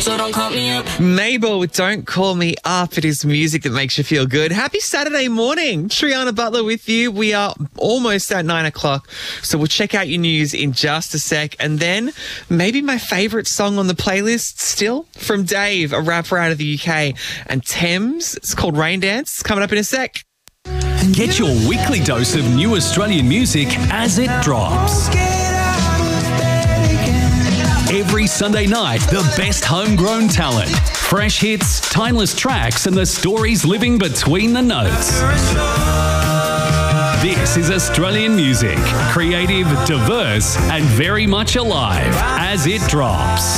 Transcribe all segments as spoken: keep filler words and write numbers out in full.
so don't call me up. Mabel with Don't Call Me Up. It is music that makes you feel good. Happy Saturday morning. Triana Butler with you. We are almost at nine o'clock, so we'll check out your news in just a sec. And then maybe my favourite song on the playlist still from Dave, a rapper out of the U K, and Thames. It's called Rain Dance. It's coming up in a sec. Get your weekly dose of new Australian music as it drops. Every Sunday night, the best homegrown talent, fresh hits, timeless tracks, and the stories living between the notes. This is Australian music, creative, diverse, and very much alive as it drops.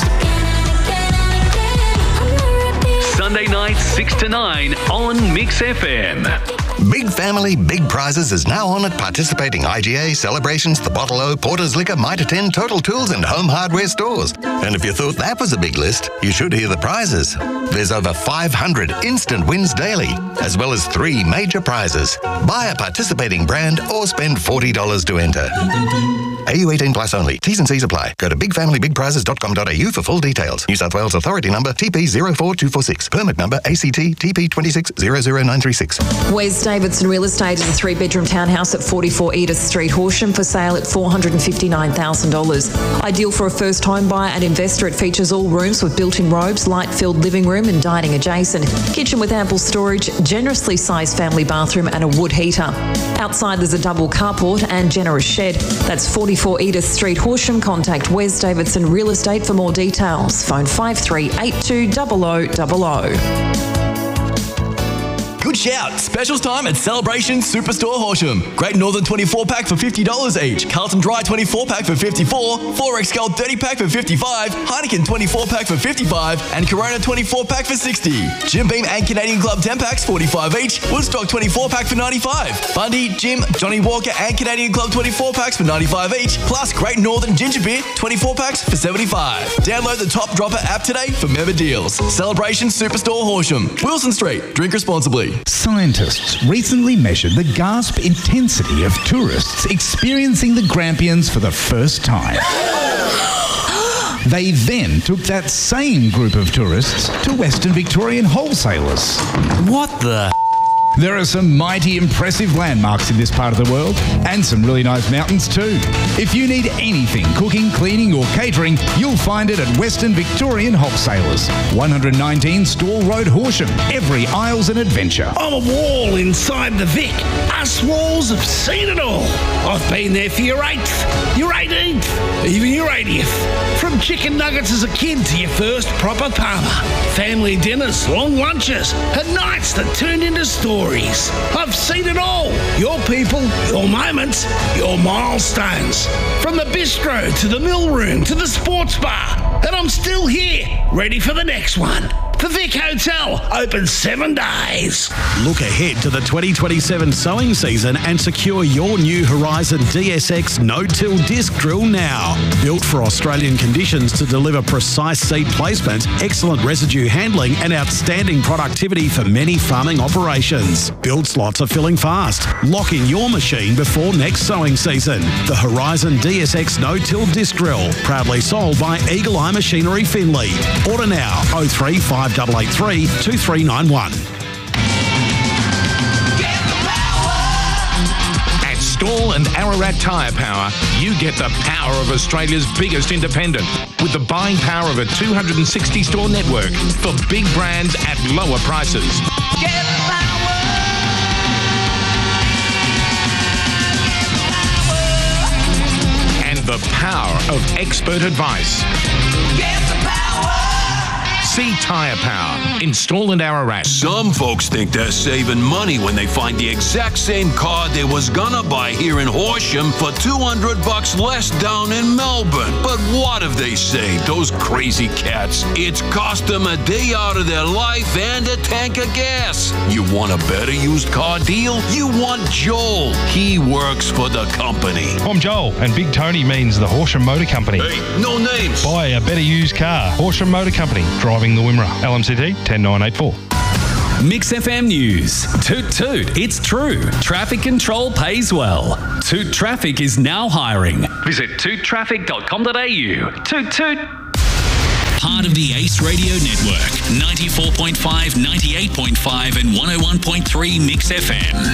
Sunday night, six to nine on Mix F M. Big Family, Big Prizes is now on at participating I G A, Celebrations, The Bottle O, Porter's Liquor, Mitre ten, Total Tools and Home Hardware stores. And if you thought that was a big list, you should hear the prizes. There's over five hundred instant wins daily, as well as three major prizes. Buy a participating brand or spend forty dollars to enter. A U eighteen plus only. T's and C's apply. Go to big family big prizes dot com dot a u for full details. New South Wales Authority number T P zero four two four six. Permit number A C T T P two six zero zero nine three six. Wes Davidson Real Estate is a three-bedroom townhouse at forty-four Edith Street, Horsham, for sale at four hundred fifty-nine thousand dollars. Ideal for a first home buyer and investor. It features all rooms with built-in robes, light-filled living room and dining adjacent, kitchen with ample storage, generously sized family bathroom and a wood heater. Outside there's a double carport and generous shed. That's forty-four Edith Street, Horsham. Contact Wes Davidson Real Estate for more details. Phone five three eight two zero zero zero zero. Good shout. Specials time at Celebration Superstore Horsham. Great Northern twenty-four pack for fifty dollars each. Carlton Dry twenty-four pack for fifty-four dollars. Forex Gold thirty pack for fifty-five dollars. Heineken twenty-four pack for fifty-five dollars. And Corona twenty-four pack for sixty dollars. Jim Beam and Canadian Club ten packs, forty-five dollars each. Woodstock twenty-four pack for ninety-five dollars. Bundy, Jim, Johnny Walker and Canadian Club twenty-four packs for ninety-five dollars each. Plus Great Northern Ginger Beer twenty-four packs for seventy-five dollars. Download the Top Dropper app today for member deals. Celebration Superstore Horsham. Wilson Street. Drink responsibly. Scientists recently measured the gasp intensity of tourists experiencing the Grampians for the first time. They then took that same group of tourists to Western Victorian wholesalers. What the? There are some mighty impressive landmarks in this part of the world, and some really nice mountains too. If you need anything cooking, cleaning or catering, you'll find it at Western Victorian Wholesalers, one nineteen Stall Road, Horsham. Every aisle's an adventure. I'm a wall inside the Vic. Us walls have seen it all. I've been there for your eighth, your eighteenth, even your eightieth. From chicken nuggets as a kid to your first proper Palmer. Family dinners, long lunches, and nights that turned into stories. I've seen it all. Your people, your moments, your milestones. From the bistro to the mill room to the sports bar. And I'm still here, ready for the next one. The Vic Hotel, open seven days. Look ahead to the twenty twenty-seven sowing season and secure your new Horizon D S X no-till disc drill now. Built for Australian conditions to deliver precise seed placement, excellent residue handling and outstanding productivity for many farming operations. Build slots are filling fast. Lock in your machine before next sowing season. The Horizon D S X no-till disc drill, proudly sold by Eagle Eye Machinery Finley. Order now, oh three five eight eight three two three nine one. At Stall and Ararat Tyre Power, you get the power of Australia's biggest independent with the buying power of a two hundred sixty store network for big brands at lower prices. Get power. And the power of expert advice. Get the power. See Tyre Power. Install in Ararat. Some folks think they're saving money when they find the exact same car they was gonna buy here in Horsham for two hundred bucks less down in Melbourne. But what if they say, those crazy cats, it's cost them a day out of their life and a tank of gas. You want a better used car deal? You want Joel. He works for the company. I'm Joel, and Big Tony means the Horsham Motor Company. Hey, no names. Buy a better used car. Horsham Motor Company, driving the Wimmera. L M C T one oh nine eight four. Mix F M News. Toot toot, it's true. Traffic control pays well. Toot Traffic is now hiring. Visit toot traffic dot com dot a u. Toot toot. Part of the Ace Radio Network. ninety-four point five, ninety-eight point five and one oh one point three Mix F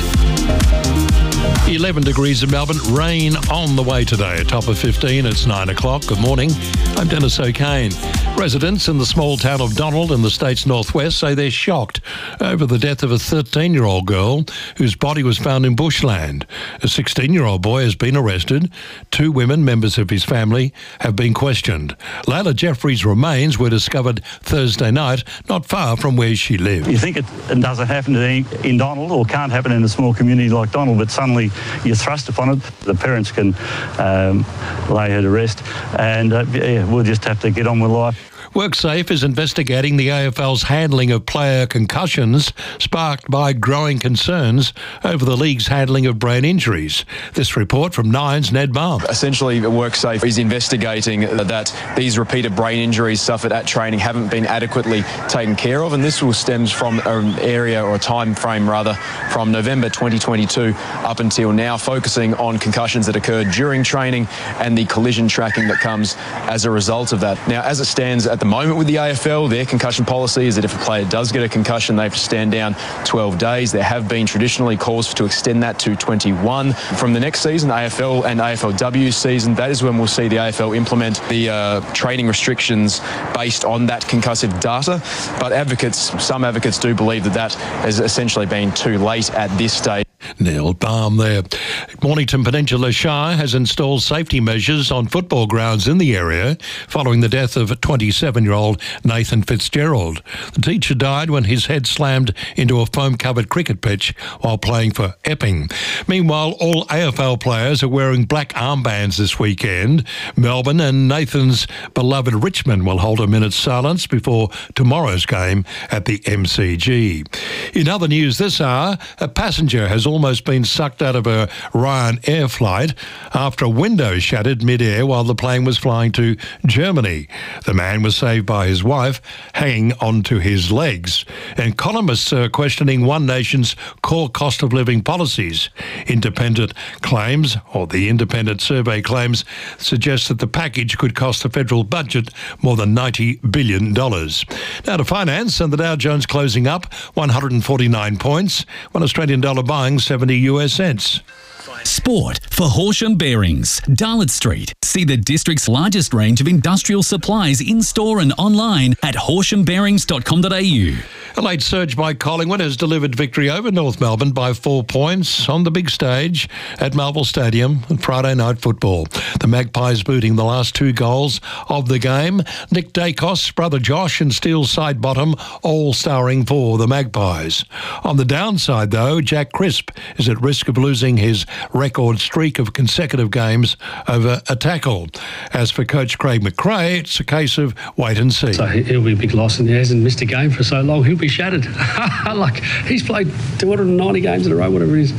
M. eleven degrees in Melbourne. Rain on the way today. A top of fifteen. It's nine o'clock. Good morning. I'm Dennis O'Kane. Residents in the small town of Donald in the state's northwest say they're shocked over the death of a thirteen-year-old girl whose body was found in bushland. A sixteen-year-old boy has been arrested. Two women, members of his family, have been questioned. Layla Jeffries' remains were discovered Thursday night, not far from where she lived. You think it doesn't happen in Donald or can't happen in a small community like Donald, but suddenly you're thrust upon it. The parents can um, lay her to rest, and uh, yeah, we'll just have to get on with life. WorkSafe is investigating the A F L's handling of player concussions, sparked by growing concerns over the league's handling of brain injuries. This report from Nine's Ned Baum. Essentially, WorkSafe is investigating that these repeated brain injuries suffered at training haven't been adequately taken care of, and this will stems from an area or a time frame rather from November twenty twenty-two up until now, focusing on concussions that occurred during training and the collision tracking that comes as a result of that. Now, as it stands at the moment with the A F L, their concussion policy is that if a player does get a concussion, they have to stand down twelve days. There have been traditionally calls to extend that to twenty-one. From the next season, A F L and A F L W season, that is when we'll see the A F L implement the uh, training restrictions based on that concussive data. But advocates, some advocates do believe that that has essentially been too late at this stage. Neil Baum there. Mornington Peninsula Shire has installed safety measures on football grounds in the area following the death of twenty-seven-year-old Nathan Fitzgerald. The teacher died when his head slammed into a foam-covered cricket pitch while playing for Epping. Meanwhile, all A F L players are wearing black armbands this weekend. Melbourne and Nathan's beloved Richmond will hold a minute's silence before tomorrow's game at the M C G. In other news this hour, a passenger has almost been sucked out of a Ryanair flight after a window shattered mid-air while the plane was flying to Germany. The man was saved by his wife hanging onto his legs. And economists are questioning One Nation's core cost of living policies. Independent claims, or the independent survey claims, suggest that the package could cost the federal budget more than ninety billion dollars. Now to finance, and the Dow Jones closing up one hundred forty-nine points, one Australian dollar buying seventy US cents. Sport for Horsham Bearings, Darlot Street. See the district's largest range of industrial supplies in-store and online at horsham bearings dot com dot a u. A late surge by Collingwood has delivered victory over North Melbourne by four points on the big stage at Marvel Stadium on Friday night football. The Magpies booting the last two goals of the game. Nick Dacos, brother Josh and Steele Sidebottom all starring for the Magpies. On the downside though, Jack Crisp is at risk of losing his record streak of consecutive games over a tackle. As for coach Craig McRae, it's a case of wait and see. So he'll be a big loss, and he hasn't missed a game for so long. He'll be shattered. Like, he's played two hundred ninety games in a row, whatever it is.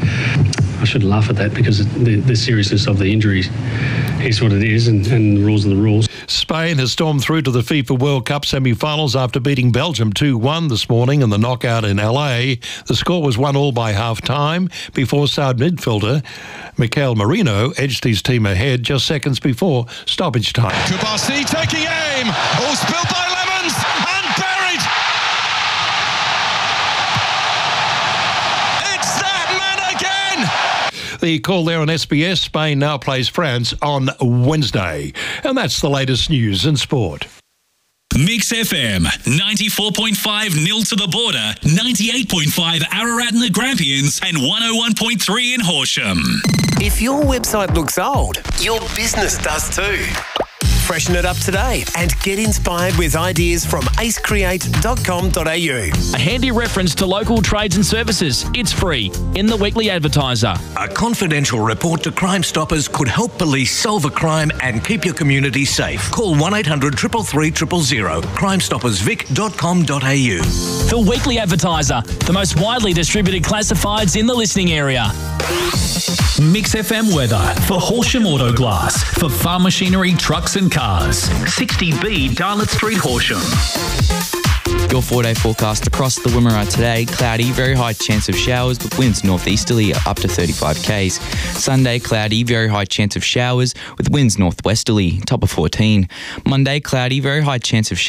I shouldn't laugh at that because the, the seriousness of the injuries is what it is, and, and the rules are the rules. Spain has stormed through to the FIFA World Cup semi-finals after beating Belgium two one this morning in the knockout in L A. The score was one all by half-time before Saud midfielder Mikel Merino edged his team ahead just seconds before stoppage time. Kubasi taking aim, all spilled by Lemons and buried. It's that man again. The call there on S B S. Spain now plays France on Wednesday. And that's the latest news in sport. Mix F M, ninety-four point five nil to the border, ninety-eight point five Ararat and the Grampians, and one oh one point three in Horsham. If your website looks old, your business does too. Freshen it up today and get inspired with ideas from ace create dot com dot a u. A handy reference to local trades and services. It's free in the Weekly Advertiser. A confidential report to Crime Stoppers could help police solve a crime and keep your community safe. Call one eight hundred three three three zero zero, crime stoppers vic dot com dot a u. The Weekly Advertiser, the most widely distributed classifieds in the listening area. Mix F M weather for Horsham Auto Glass, for farm machinery, trucks and cars. sixty B Darlot Street, Horsham. Your four-day forecast across the Wimmera today: cloudy, very high chance of showers with winds northeasterly up to thirty-five kays. Sunday, cloudy, very high chance of showers with winds northwesterly, top of fourteen. Monday, cloudy, very high chance of showers.